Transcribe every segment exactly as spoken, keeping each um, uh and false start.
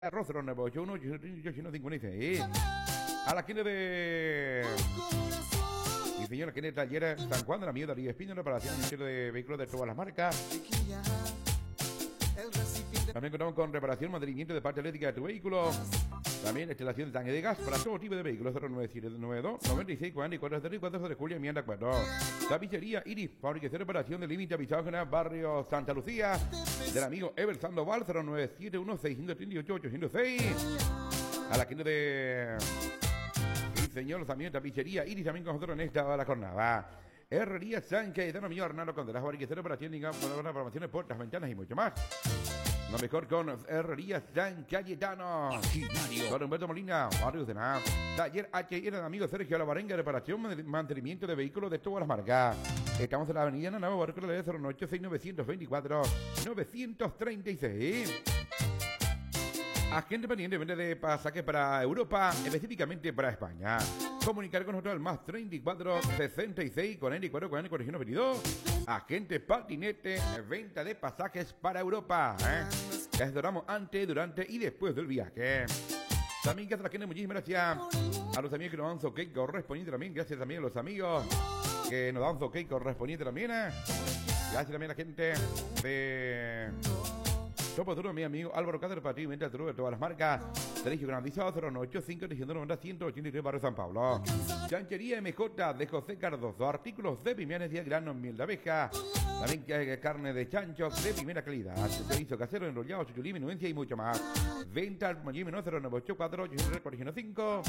Arroz cero nueve ocho uno ocho cinco seis. A la esquina de... Y señora, esquina de Taller San Juan de la Mierda, Río Espino, reparación de vehículos de todas las marcas. También contamos con reparación, mantenimiento de parte eléctrica de tu vehículo. También instalación de tanque de gas para todo tipo de vehículos. Cero nueve siete nueve dos nueve seis cuarenta y cuatro cero cuatro de julio, enmienda cuatro. Tapicería Iris, fabricación y reparación de límite avisado en el barrio Santa Lucía. Del amigo Ever Sandoval, cero nueve siete uno seis tres ocho ocho cero seis. A la esquina de... Sí, señor, también tapicería Iris, también con nosotros en esta la jornada. Herrería Sánchez, de amigo Hernando Conderas, fabricación y reparación de programaciones, puertas, ventanas y mucho más. Lo mejor con Herrería San Cayetano. Don Humberto Molina, Barrio de Nada. Taller H I R de amigo Sergio Lavarenga, reparación, mantenimiento de vehículos de todas las marcas. Estamos en la avenida Nava, Barrio de cero ocho seis nueve dos cuatro nueve tres seis. Agente pendiente vende de pasajes para Europa, específicamente para España. Comunicar con nosotros al más treinta y cuatro sesenta y seis cuarenta y cuatro cuarenta cuarenta y uno veintidós. Agente patinete, venta de pasajes para Europa. ¿eh? Les adoramos antes, durante y después del viaje. También gracias a la gente, muchísimas gracias a los amigos que nos dan su ok correspondiente también. Gracias también a los amigos que nos dan su ok correspondiente también. ¿eh? Gracias también a la gente de... Topo Duro, mi amigo Álvaro Cáceres, para ti, venta de de todas las marcas. Servicio garantizado cero nueve ocho cinco tres nueve cero uno ocho tres, Barrio San Pablo. Chanchería M J de José Cardozo. Artículos de piñones de grano, miel de abeja. También que carne de chancho de primera calidad. Servicio casero, enrollado, chuchulí, menudencia y mucho más. Venta al Mayimeno cero nueve ocho cuatro ocho cuatro cinco.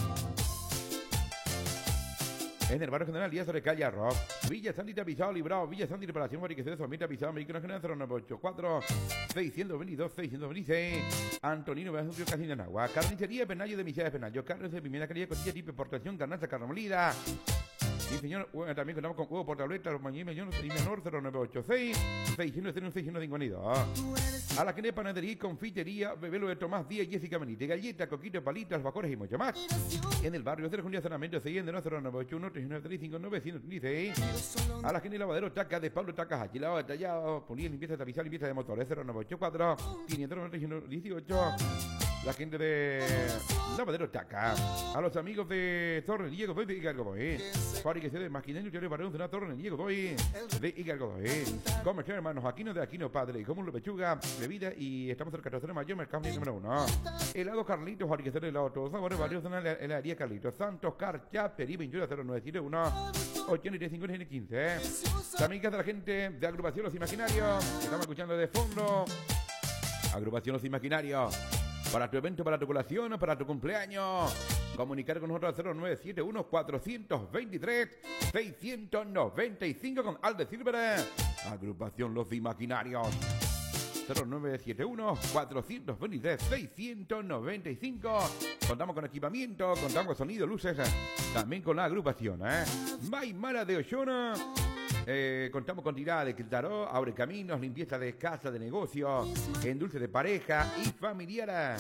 En el barrio general Díaz sobre calle Arroz. Villa Santita Pisado Librado. Villa Santita Reparación, fabricación de somita Pisado, México Nacional cero nueve ocho cuatro seis dos dos seis dos seis. Antonino Beazuncio Casino en Agua. Carnicería Penayo de Misiones Penayo. Carnes de primera calidad, costilla tipo importación, carnaza, carne molida. Sí, señor, bueno, también contamos con huevo por tableta, los mañana y menor cero nueve ocho seis seis uno cero seis uno cinco dos. A la que de panadería y confitería, Bebelo de Tomás Díaz, Jessica Benítez, galleta, coquito, palitas, albacores y mucho más. En el barrio de Junio Sanamente, siguiendo cero nueve ocho uno tres nueve tres cinco nueve seis. A la gente de lavadero Taca de Pablo Taca, aquí lavado detallado, ponía limpieza, tapizar, limpieza de motores cero nueve ocho cuatro quinientos dieciocho. La gente de Lavadero Taca. A los amigos de Tornería Godoy de Igargodoy. Fabricación de maquinaria y para un Tornería Godoy de Igargodoy. Comercial hermanos Aquino de Aquino Padre y como pechuga, bebida y estamos en el catorce de mayo, mercado número uno. Helado Carlitos, fabricación de helado todos sabores, varios en la heladería Carlitos. Santos Carcha, Peri veintiuno cero nueve siete uno ochenta y tres cincuenta y quince. También que hace la gente de Agrupación Los Imaginarios. Estamos escuchando de fondo. Agrupación Los Imaginarios. Para tu evento, para tu colación, para tu cumpleaños. Comunicar con nosotros al cero nueve siete uno cuatro dos tres seis nueve cinco con Alde Silver. Agrupación Los Imaginarios. cero nueve siete uno cuatro dos tres seis nueve cinco. Contamos con equipamiento, contamos con sonido, luces. También con la agrupación, ¿eh? Maimara de Oshona. Eh, contamos con tirada de tarot, abre caminos, limpieza de casa, de negocio, endulce de pareja y familiar.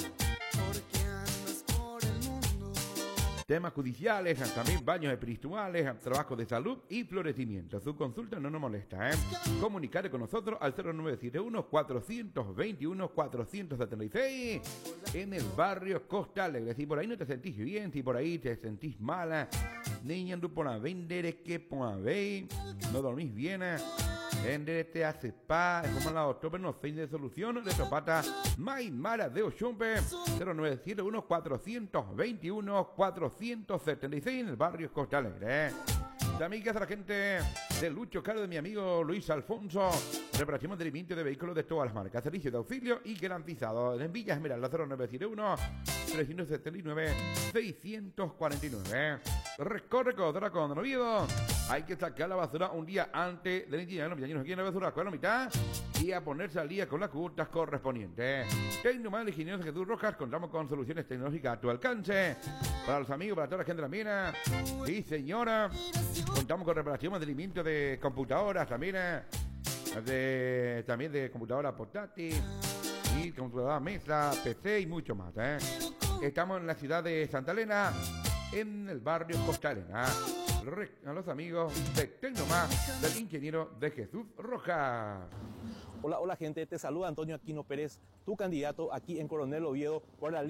Temas judiciales, también baños espirituales, trabajos de salud y florecimiento. Su consulta no nos molesta, ¿eh? Comunicar con nosotros al cero nueve siete uno cuatro dos uno cuatro siete seis en el barrio Costa Alegre. Si por ahí no te sentís bien, si por ahí te sentís mala, niña, no por vender que por ver, no dormís bien, vender te hace paz, como la doctora no fin de solución de topata, Maimara de Oshumpe, cero nueve siete uno cuatro dos uno cuatro siete seis en el barrio Costa Alegre. También que hace la gente de Lucho Caro de mi amigo Luis Alfonso. Reparación, mantenimiento de vehículos de todas las marcas. Servicio de auxilio y garantizado. En Villa Esmeralda cero nueve siete uno tres siete nueve seis cuatro nueve. Recorre Codora con Oviedo. Hay que sacar la basura un día antes del día. Los villanos aquí en la basura con la mitad y a ponerse al día con las cuotas correspondientes. Tecnomal Ingenieros Jesús Rojas. Contamos con soluciones tecnológicas a tu alcance. Para los amigos, para toda la gente de la mina. Sí, señora. Contamos con reparación, mantenimiento de computadoras también. De, también de computadora portátil y computadora mesa, P C y mucho más, ¿eh? Estamos en la ciudad de Santa Elena, en el barrio Costa Elena. A los amigos de Tecnomás del ingeniero de Jesús Rojas. Hola, hola gente, te saluda Antonio Aquino Pérez, tu candidato aquí en Coronel Oviedo por la